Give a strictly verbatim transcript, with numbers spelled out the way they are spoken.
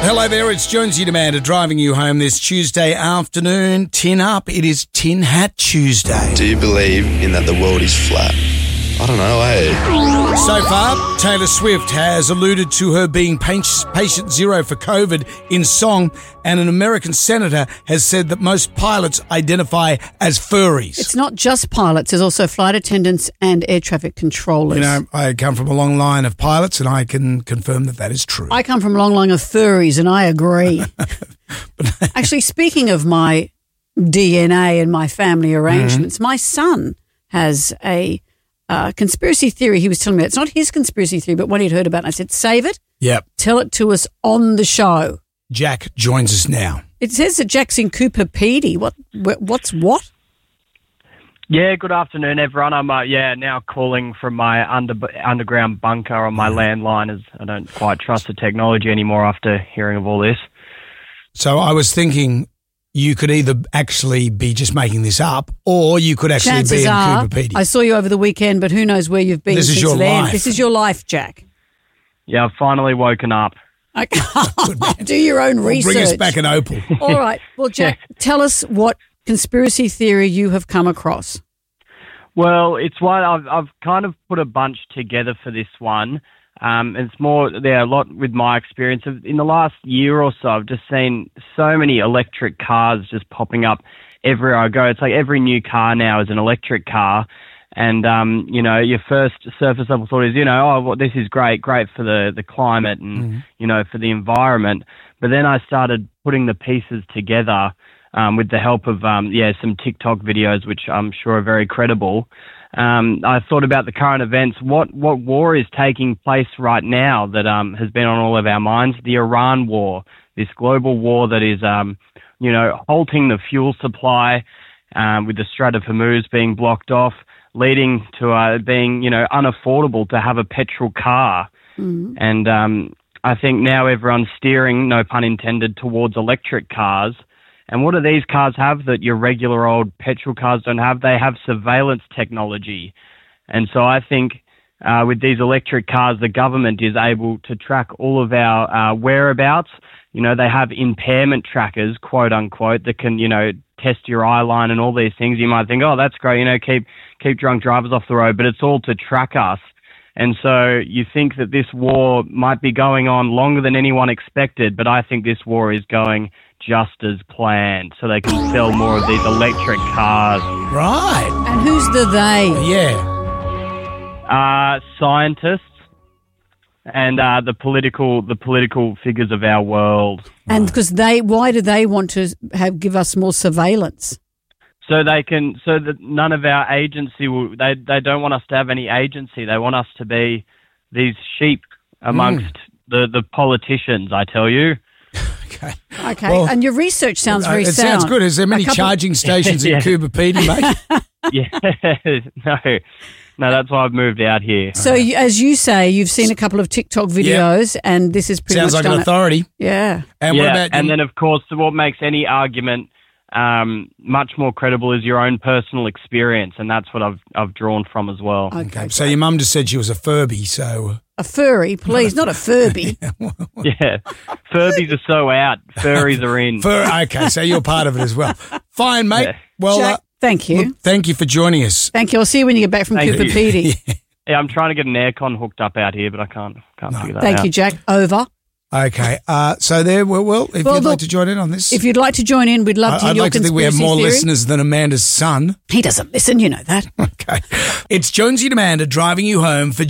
Hello there, it's Jonesy Demander driving you home this Tuesday afternoon. Tin up, it is Tin Hat Tuesday. Do you believe in that the world is flat? I don't know, eh? So far, Taylor Swift has alluded to her being patient zero for COVID in song, and an American senator has said that most pilots identify as furries. It's not just pilots, there's also flight attendants and air traffic controllers. You know, I come from a long line of pilots, and I can confirm that that is true. I come from a long line of furries, and I agree. Actually, speaking of my D N A and my family arrangements, mm-hmm. my son has a uh, conspiracy theory. He was telling me it's not his conspiracy theory, but one he'd heard about. And I said, save it. Yep. Tell it to us on the show. Jack joins us now. It says that Jack's in Cooper Pedy. What? What's what? Yeah, good afternoon, everyone. I'm uh, yeah now calling from my under, underground bunker on my landline, as I don't quite trust the technology anymore after hearing of all this. So I was thinking you could either actually be just making this up, or you could actually Chances be in are, Cooper Pedy. I saw you over the weekend, but who knows where you've been This is since your then. life. This is your life, Jack. Yeah, I've finally woken up. Okay. Do your own research. Bring us back an opal. All right. Well, Jack, tell us what conspiracy theory you have come across. Well, it's one I've I've kind of put a bunch together for this one. Um, it's more there a lot with my experience of in the last year or so. I've just seen so many electric cars just popping up everywhere I go. It's like every new car now is an electric car. And, um, you know, your first surface level thought is, you know, oh, well, this is great, great for the, the climate and, mm-hmm. you know, for the environment. But then I started putting the pieces together um, with the help of, um, yeah, some TikTok videos, which I'm sure are very credible. Um, I thought about the current events. What, what war is taking place right now that um, has been on all of our minds? The Iran war, this global war that is, um, you know, halting the fuel supply um, with the Strait of Hormuz being blocked off, leading to uh, being, you know, unaffordable to have a petrol car. Mm-hmm. And um, I think now everyone's steering, no pun intended, towards electric cars. And what do these cars have that your regular old petrol cars don't have? They have surveillance technology. And so I think uh, with these electric cars, the government is able to track all of our uh, whereabouts. You know, they have impairment trackers, quote unquote, that can, you know, test your eye line and all these things. You might think, oh, that's great, you know, keep keep drunk drivers off the road, but it's all to track us. And so you think that this war might be going on longer than anyone expected, but I think this war is going just as planned, so they can sell more of these electric cars. Right. And who's the they? Yeah. Uh, scientists and uh, the political the political figures of our world. And because they, why do they want to have give us more surveillance? So they can, so that none of our agency will. They they don't want us to have any agency. They want us to be these sheep amongst mm. the the politicians. I tell you. Okay. Okay. Well, and your research sounds very uh, it sound. sounds good. Is there many couple- charging stations yeah. in Cooper Pedy, mate? Yeah. No. No, that's why I've moved out here. So, you, as you say, you've seen a couple of TikTok videos, yep. and this is pretty Sounds much like an authority. It. Yeah. And yeah, what about? And then, of course, what makes any argument um, much more credible is your own personal experience, and that's what I've I've drawn from as well. Okay. okay. So your mum just said she was a Furby, so a furry, please, not a Furby. Yeah, Furbies are so out, furries are in. Fur. Okay, so you're part of it as well. Fine, mate. Yeah. Well, Jack, uh, thank you. Look, thank you for joining us. Thank you. I'll see you when you get back from Thank Cooper you. Pedy. yeah. yeah, I'm trying to get an aircon hooked up out here, but I can't can't No. figure that Thank out. you, Jack. Over. Okay, uh, so there. Well, well if Well, you'd look, like to join in on this, If you'd like to join in, we'd love to I- hear I'd your like to think we have conspiracy more theory. listeners than Amanda's son. He doesn't listen, you know that. Okay, it's Jonesy and Amanda driving you home for